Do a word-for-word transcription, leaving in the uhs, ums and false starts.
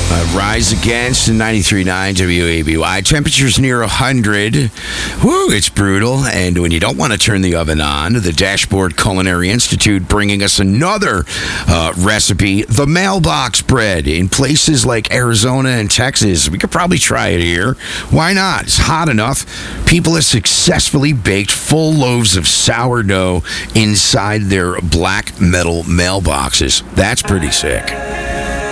Uh, rise against ninety-three point nine W A B Y. Temperatures near one hundred. Woo, it's brutal. And when you don't want to turn the oven on, the Dashboard Culinary Institute bringing us another uh, recipe, the mailbox bread. In places like Arizona and Texas, we could probably try it here. Why not? It's hot enough. People have successfully baked full loaves of sourdough inside their black metal mailboxes. That's pretty sick.